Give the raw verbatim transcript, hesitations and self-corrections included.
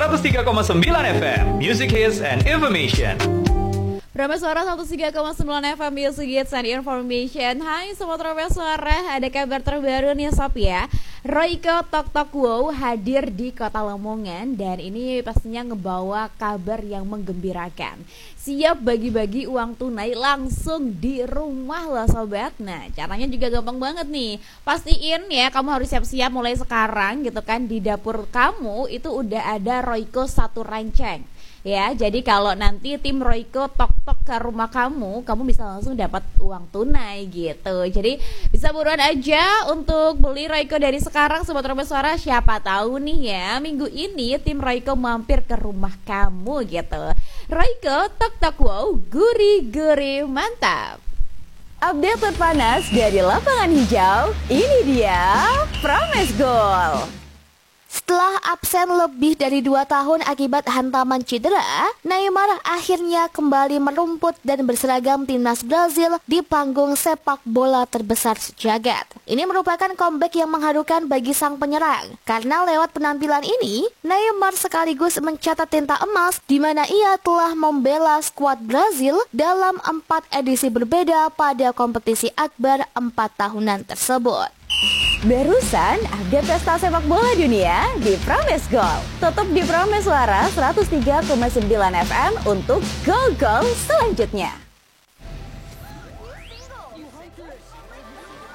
seratus tiga koma sembilan F M, Music Hits and Information. Rama Suara seratus tiga koma sembilan F M, Music Hits and Information. Hai Sobat Rama Suara, ada kabar terbaru nih Sob ya. Royko Tok Tok Wow hadir di kota Lamongan dan ini pastinya ngebawa kabar yang menggembirakan. Siap bagi-bagi uang tunai langsung di rumah loh sobat. Nah caranya juga gampang banget nih. Pastiin ya kamu harus siap-siap mulai sekarang gitu kan. Di dapur kamu itu udah ada Royko satu rancang. Ya, jadi kalau nanti tim Royko tok-tok ke rumah kamu, kamu bisa langsung dapat uang tunai gitu. Jadi bisa buruan aja untuk beli Royko dari sekarang Sobat Rama Suara. Siapa tahu nih ya, minggu ini tim Royko mampir ke rumah kamu gitu. Royko tok-tok wow, gurih-gurih mantap. Update terpanas dari lapangan hijau, ini dia Promise Goal. Setelah absen lebih dari dua tahun akibat hantaman cedera, Neymar akhirnya kembali merumput dan berseragam timnas Brazil di panggung sepak bola terbesar sejagat. Ini merupakan comeback yang mengharukan bagi sang penyerang, karena lewat penampilan ini, Neymar sekaligus mencatat tinta emas di mana ia telah membela skuad Brazil dalam empat edisi berbeda pada kompetisi akbar empat tahunan tersebut. Barusan update pesta sepak bola dunia di Promise Goal. Tutup di Promise Suara seratus tiga koma sembilan F M untuk gol-gol selanjutnya.